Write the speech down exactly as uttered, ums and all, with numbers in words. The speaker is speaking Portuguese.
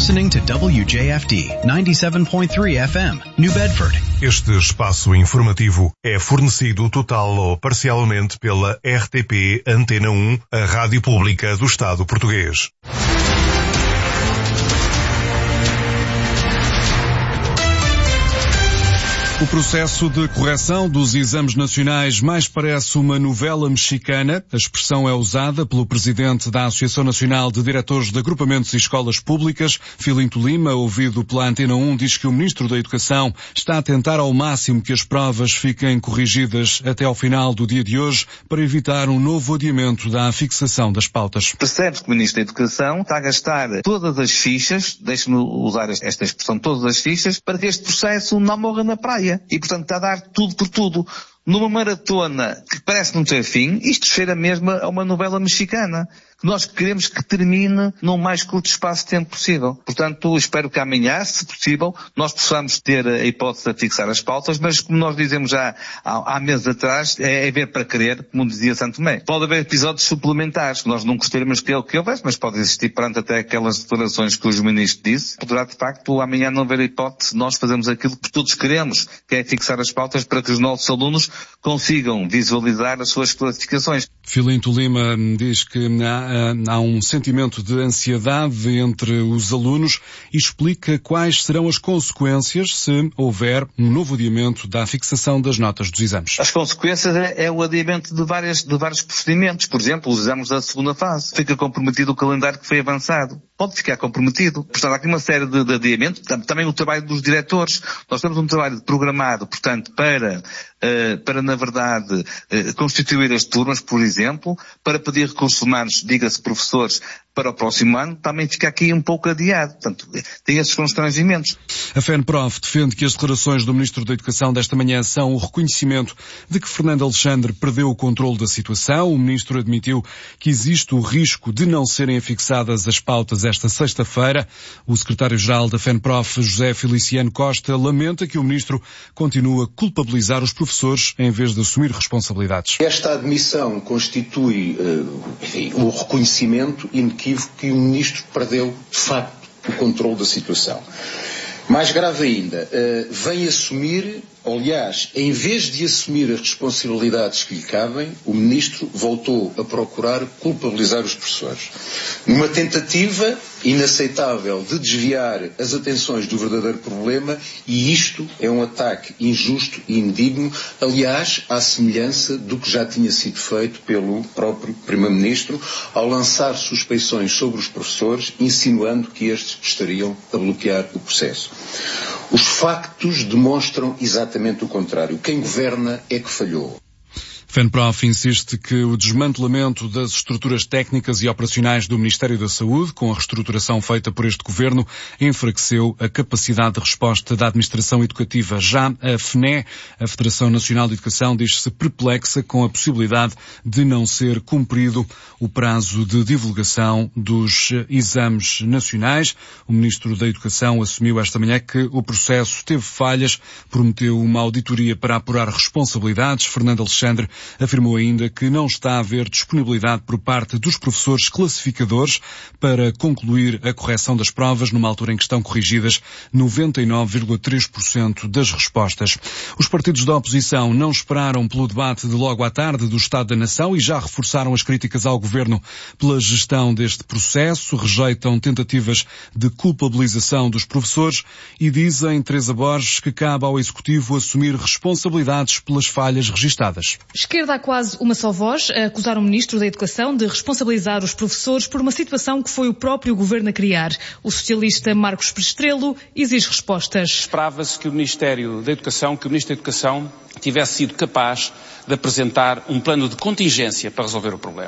listening to W J F D ninety-seven point three F M, New Bedford. Este espaço informativo é fornecido total ou parcialmente pela R T P Antena um, a rádio pública do Estado português. O processo de correção dos exames nacionais mais parece uma novela mexicana. A expressão é usada pelo presidente da Associação Nacional de Diretores de Agrupamentos e Escolas Públicas, Filinto Lima, ouvido pela Antena um, diz que o Ministro da Educação está a tentar ao máximo que as provas fiquem corrigidas até ao final do dia de hoje para evitar um novo adiamento da fixação das pautas. Percebe-se que o Ministro da Educação está a gastar todas as fichas, deixe-me usar esta expressão, todas as fichas, para que este processo não morra na praia. E, portanto, está a dar tudo por tudo. Numa maratona que parece não ter fim, isto cheira mesmo a uma novela mexicana, que nós queremos que termine no mais curto espaço de tempo possível. Portanto, espero que amanhã, se possível, nós possamos ter a hipótese de fixar as pautas, mas como nós dizemos já há, há meses atrás, é, é ver para crer, como dizia Santo Tomé. Pode haver episódios suplementares, que nós não gostaríamos que ele que houvesse, mas pode existir perante até aquelas declarações que o Ministro disse. Poderá, de facto, amanhã não haver hipótese, nós fazemos aquilo que todos queremos, que é fixar as pautas para que os nossos alunos consigam visualizar as suas classificações. Filinto Lima diz que há, há um sentimento de ansiedade entre os alunos e explica quais serão as consequências se houver um novo adiamento da fixação das notas dos exames. As consequências é, é o adiamento de, várias, de vários procedimentos. Por exemplo, os exames da segunda fase. Fica comprometido o calendário que foi avançado. Pode ficar comprometido. Portanto, há aqui uma série de, de adiamentos. Também o trabalho dos diretores. Nós temos um trabalho programado, portanto, para, uh, para na verdade, uh, constituir as turmas, por exemplo, para pedir recursos humanos, diga-se professores, para o próximo ano, também fica aqui um pouco adiado. Portanto, tem esses constrangimentos. A FENPROF defende que as declarações do Ministro da Educação desta manhã são o reconhecimento de que Fernando Alexandre perdeu o controle da situação. O Ministro admitiu que existe o risco de não serem afixadas as pautas esta sexta-feira. O Secretário-Geral da FENPROF, José Feliciano Costa, lamenta que o Ministro continue a culpabilizar os professores em vez de assumir responsabilidades. Esta admissão constitui enfim, o reconhecimento inequívoco que o Ministro perdeu, de facto, o controle da situação. Mais grave ainda, uh, vem assumir, aliás, em vez de assumir as responsabilidades que lhe cabem, o Ministro voltou a procurar culpabilizar os professores. Numa tentativa inaceitável de desviar as atenções do verdadeiro problema, e isto é um ataque injusto e indigno, aliás, à semelhança do que já tinha sido feito pelo próprio Primeiro-Ministro, ao lançar suspeições sobre os professores, insinuando que estes estariam a bloquear o processo. Os factos demonstram exatamente o contrário. Quem governa é que falhou. FENPROF insiste que o desmantelamento das estruturas técnicas e operacionais do Ministério da Saúde, com a reestruturação feita por este governo, enfraqueceu a capacidade de resposta da administração educativa. Já a F N E, a Federação Nacional de Educação, diz-se perplexa com a possibilidade de não ser cumprido o prazo de divulgação dos exames nacionais. O Ministro da Educação assumiu esta manhã que o processo teve falhas, prometeu uma auditoria para apurar responsabilidades. Fernando Alexandre afirmou ainda que não está a haver disponibilidade por parte dos professores classificadores para concluir a correção das provas numa altura em que estão corrigidas noventa e nove vírgula três por cento das respostas. Os partidos da oposição não esperaram pelo debate de logo à tarde do Estado da Nação e já reforçaram as críticas ao Governo pela gestão deste processo, rejeitam tentativas de culpabilização dos professores e dizem, Teresa Borges, que cabe ao Executivo assumir responsabilidades pelas falhas registadas. Esquerda há quase uma só voz a acusar o Ministro da Educação de responsabilizar os professores por uma situação que foi o próprio Governo a criar. O socialista Marcos Prestrelo exige respostas. Esperava-se que o Ministério da Educação, que o Ministro da Educação tivesse sido capaz de apresentar um plano de contingência para resolver o problema.